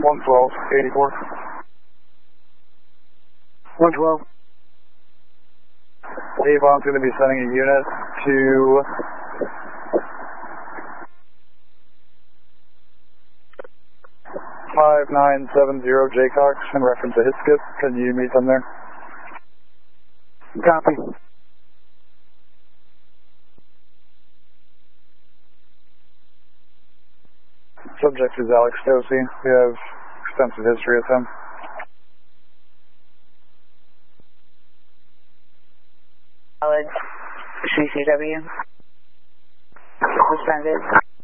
112, 84. 112. Avon's going to be sending a unit to $5970 Jaycox in reference to hit skip. Can you meet them there? Copy. Subject is Alex Stosey. We have extensive history with him. Solid CCW. Suspended.